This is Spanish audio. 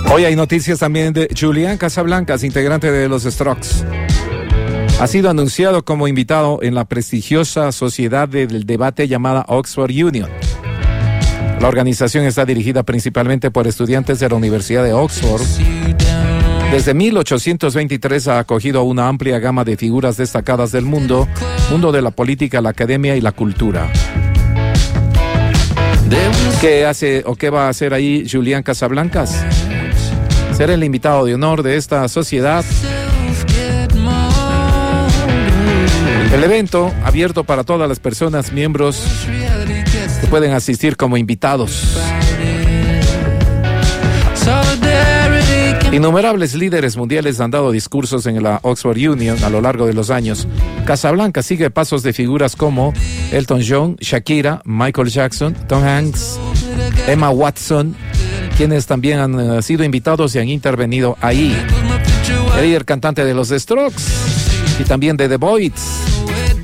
Hoy hay noticias también de Julian Casablancas, integrante de los Strokes. Ha sido anunciado como invitado en la prestigiosa sociedad del debate llamada Oxford Union. La organización está dirigida principalmente por estudiantes de la Universidad de Oxford. Desde 1823 ha acogido a una amplia gama de figuras destacadas del mundo de la política, la academia y la cultura. ¿Qué hace o qué va a hacer ahí Julian Casablancas? Ser el invitado de honor de esta sociedad. El evento, abierto para todas las personas, miembros que pueden asistir como invitados. Innumerables líderes mundiales han dado discursos en la Oxford Union a lo largo de los años. Casablanca sigue pasos de figuras como Elton John, Shakira, Michael Jackson, Tom Hanks, Emma Watson, quienes también han sido invitados y han intervenido ahí. El líder cantante de los Strokes y también de The Voids.